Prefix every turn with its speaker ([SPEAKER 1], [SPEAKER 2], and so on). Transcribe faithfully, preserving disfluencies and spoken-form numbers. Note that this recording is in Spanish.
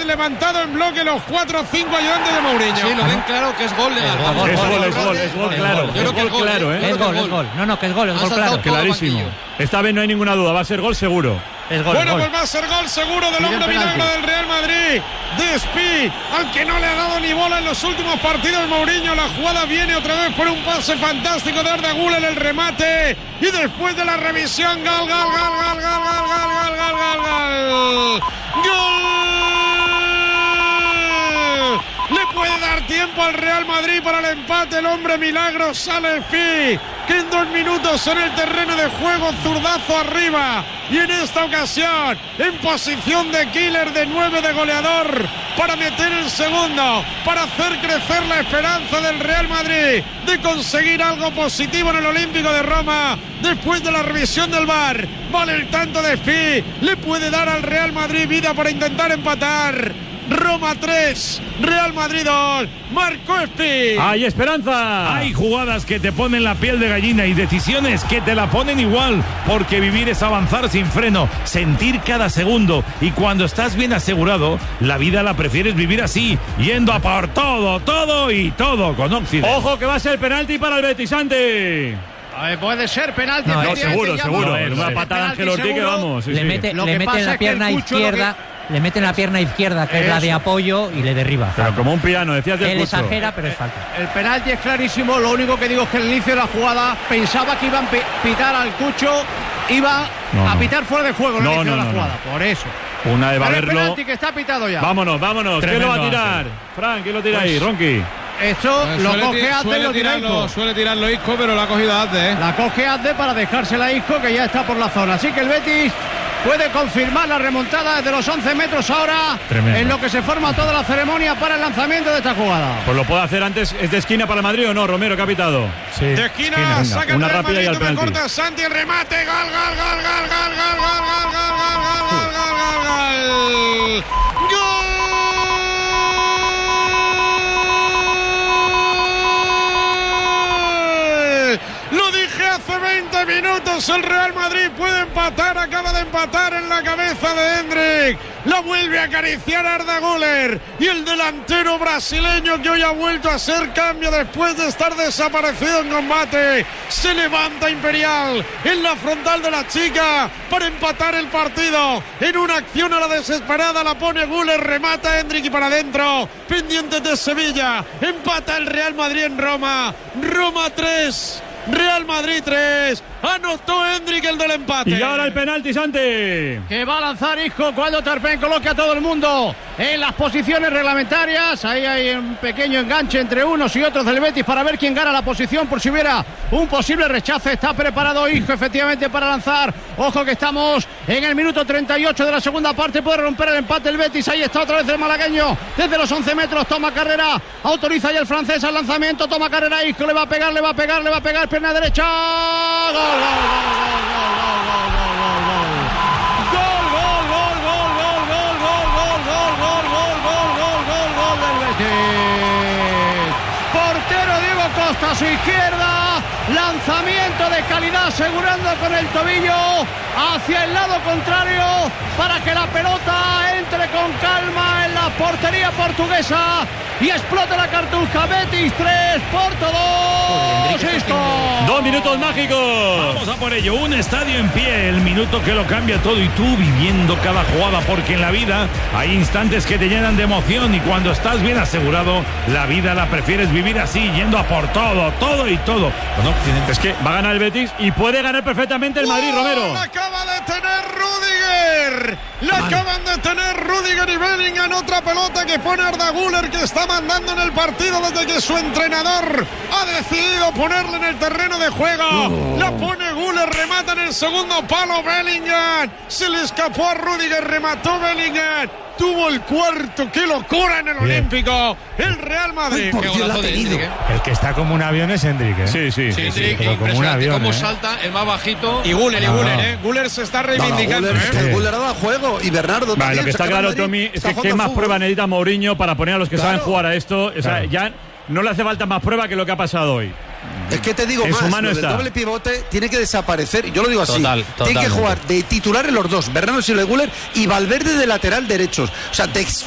[SPEAKER 1] levantado en bloque los cuatro o cinco ayudantes de Mourinho.
[SPEAKER 2] Sí, lo ven claro que es gol de Narváez.
[SPEAKER 3] Es gol, es gol, es gol, claro.
[SPEAKER 2] Yo creo que es gol,
[SPEAKER 3] claro, ¿eh?
[SPEAKER 4] Es gol, es gol. No, no, que es gol, es gol, claro.
[SPEAKER 3] Clarísimo. Esta vez no hay ninguna duda, va a ser gol seguro.
[SPEAKER 4] Es gol,
[SPEAKER 1] bueno,
[SPEAKER 4] gol.
[SPEAKER 1] pues va a ser gol seguro del hombre milagro del Real Madrid. Despí, al que no le ha dado ni bola en los últimos partidos Mourinho. La jugada viene otra vez por un pase fantástico de Arda Güler, el remate. Y después de la revisión, gol, gol, gol, gol, gol, gol, gol, gol, gol, gol, gol. ¡Gol! Le puede dar tiempo al Real Madrid para el empate. El hombre milagro sale Pi, que en dos minutos en el terreno de juego, zurdazo arriba. Y en esta ocasión, en posición de killer, de nueve, de goleador, para meter el segundo, para hacer crecer la esperanza del Real Madrid de conseguir algo positivo en el Olímpico de Roma. Después de la revisión del V A R, vale el tanto de Pi, le puede dar al Real Madrid vida para intentar empatar. Roma tres, Real Madrid dos, Marco Espi.
[SPEAKER 3] ¡Hay esperanza!
[SPEAKER 5] Hay jugadas que te ponen la piel de gallina y decisiones que te la ponen igual, porque vivir es avanzar sin freno, sentir cada segundo, y cuando estás bien asegurado, la vida la prefieres vivir así, yendo a por todo, todo y todo con Occidente.
[SPEAKER 3] ¡Ojo que va a ser penalti para el Betis, Santi!
[SPEAKER 2] A ver, puede ser penalti.
[SPEAKER 3] No, no, seguro, seguro.
[SPEAKER 2] No,
[SPEAKER 3] una patada de Ángel Ortiz que vamos. Sí,
[SPEAKER 4] le
[SPEAKER 3] sí.
[SPEAKER 4] mete, le mete en la pierna izquierda. Le mete en la pierna izquierda, que Eso. es la de apoyo, y le derriba.
[SPEAKER 3] Pero como un piano, decías del
[SPEAKER 4] Él
[SPEAKER 3] Cucho.
[SPEAKER 4] exagera, pero es falta.
[SPEAKER 2] El penalti es clarísimo. Lo único que digo es que al inicio de la jugada pensaba que iban a pitar al Cucho, iba
[SPEAKER 3] no,
[SPEAKER 2] a
[SPEAKER 3] no.
[SPEAKER 2] pitar fuera de juego en
[SPEAKER 3] no,
[SPEAKER 2] el inicio
[SPEAKER 3] no,
[SPEAKER 2] de la
[SPEAKER 3] no,
[SPEAKER 2] jugada.
[SPEAKER 3] no.
[SPEAKER 2] Por eso.
[SPEAKER 3] Una de
[SPEAKER 2] Pero el
[SPEAKER 3] Baberlo.
[SPEAKER 2] penalti que está pitado ya.
[SPEAKER 3] Vámonos, vámonos.
[SPEAKER 5] Tremendo,
[SPEAKER 3] ¿Quién lo va a tirar?
[SPEAKER 5] Ángel.
[SPEAKER 3] Frank, ¿quién lo tira
[SPEAKER 1] Pues,
[SPEAKER 3] ahí? Ronqui.
[SPEAKER 2] Esto
[SPEAKER 1] Pues
[SPEAKER 2] lo
[SPEAKER 1] suele,
[SPEAKER 2] coge Azde,
[SPEAKER 1] suele
[SPEAKER 2] lo tira
[SPEAKER 1] tirarlo,
[SPEAKER 2] Isco.
[SPEAKER 1] suele tirarlo Isco, pero lo ha cogido Azde, ¿eh?
[SPEAKER 2] La coge Azde para dejársela a Isco, que ya está por la zona. Así que el Betis puede confirmar la remontada desde los once metros ahora.
[SPEAKER 3] Tremendo.
[SPEAKER 2] En lo que se forma toda la ceremonia para el lanzamiento de esta jugada.
[SPEAKER 3] Pues lo puede hacer antes. ¿Es de esquina para el Madrid o no, Romero, que ha pitado?
[SPEAKER 5] Sí.
[SPEAKER 1] De esquina, saca
[SPEAKER 3] una
[SPEAKER 1] el Real
[SPEAKER 3] rápida y
[SPEAKER 1] Madrid,
[SPEAKER 3] al
[SPEAKER 1] no me
[SPEAKER 3] penalti.
[SPEAKER 1] corta Santi, el remate, gol, gol, gol, gol, gol, gol, gol, gol, gol, gol, gol, gol, gol, gol, gol. Lo dije hace veinte minutos, el Real Madrid puede empatar, acaba de empatar en la cabeza de Endrick. La vuelve a acariciar Arda Güler, y el delantero brasileño, que hoy ha vuelto a hacer cambio después de estar desaparecido en combate, se levanta Imperial en la frontal de la chica para empatar el partido. En una acción a la desesperada la pone Güler, remata Endrick y para adentro, pendiente de Sevilla. Empata el Real Madrid en Roma. Roma tres, Real Madrid tres. Anotó Endrick el del empate.
[SPEAKER 3] Y ahora el penalti, Santi.
[SPEAKER 2] Que va a lanzar Isco cuando Tarpén coloque a todo el mundo en las posiciones reglamentarias. Ahí hay un pequeño enganche entre unos y otros del Betis para ver quién gana la posición por si hubiera un posible rechace. Está preparado Isco efectivamente para lanzar. Ojo que estamos en el minuto treinta y ocho de la segunda parte. Puede romper el empate el Betis. Ahí está otra vez el malagueño desde los once metros. Toma carrera, autoriza ya el francés al lanzamiento. Toma carrera Isco, le va a pegar, le va a pegar, le va a pegar, pierna derecha. ¡Gol! Gol, gol, portero Diego Costa a su izquierda, lanzamiento de calidad asegurando con el tobillo hacia el lado contrario para que la pelota entre con calma en la portería portuguesa y explote la cartuja. Betis tres, Porto dos.
[SPEAKER 3] Dos minutos mágicos.
[SPEAKER 5] Vamos a por ello, un estadio en pie, el minuto que lo cambia todo, y tú viviendo cada jugada, porque en la vida hay instantes que te llenan de emoción, y cuando estás bien asegurado, la vida la prefieres vivir así, yendo a por todo, todo y todo.
[SPEAKER 3] Bueno, es que va a ganar el Betis y puede ganar perfectamente el Madrid, Romero.
[SPEAKER 1] La acaba de tener Rüdiger. La acaban de tener Rüdiger y Bellingham. Otra pelota que pone Arda Güler, que está mandando en el partido desde que su entrenador ha decidido ponerle en el terreno de juego. Oh. La pone Güler, remata en el segundo palo Bellingham. Se le escapó a Rüdiger, remató Bellingham. Tuvo el cuarto, qué locura en el Bien. Olímpico. El Real Madrid.
[SPEAKER 6] Ay,
[SPEAKER 1] Qué golazo de Endrick, ¿eh?
[SPEAKER 6] El que está como un avión es Endrick, ¿eh?
[SPEAKER 3] Sí, sí.
[SPEAKER 2] Sí, sí,
[SPEAKER 6] sí, pero como un avión,
[SPEAKER 2] cómo
[SPEAKER 6] ¿eh?
[SPEAKER 2] salta, el más bajito.
[SPEAKER 1] Y Güler, y
[SPEAKER 6] No,
[SPEAKER 1] Güler,
[SPEAKER 6] no.
[SPEAKER 1] ¿eh? Güler se está reivindicando,
[SPEAKER 7] No, no, Güler,
[SPEAKER 1] ¿eh?
[SPEAKER 7] el Güler ha dado juego y Bernardo
[SPEAKER 3] Vale,
[SPEAKER 7] también.
[SPEAKER 3] lo que está
[SPEAKER 7] se
[SPEAKER 3] claro,
[SPEAKER 7] acaba de
[SPEAKER 3] Tommy,
[SPEAKER 7] Madrid,
[SPEAKER 3] es que
[SPEAKER 7] está
[SPEAKER 3] qué
[SPEAKER 7] jugando
[SPEAKER 3] más
[SPEAKER 7] fútbol.
[SPEAKER 3] prueba necesita Mourinho para poner a los que
[SPEAKER 7] Claro.
[SPEAKER 3] saben jugar a esto. O sea,
[SPEAKER 6] Claro.
[SPEAKER 3] ya no le hace falta más prueba que lo que ha pasado hoy.
[SPEAKER 7] Es que te digo
[SPEAKER 3] En su
[SPEAKER 7] más,
[SPEAKER 3] mano
[SPEAKER 7] lo del
[SPEAKER 3] está.
[SPEAKER 7] doble pivote tiene que desaparecer. Y yo lo digo así.
[SPEAKER 4] Total,
[SPEAKER 7] tiene que
[SPEAKER 4] totalmente.
[SPEAKER 7] jugar de titular en los dos, Bernardo Silva y Güler, y Valverde de lateral derechos. O sea, de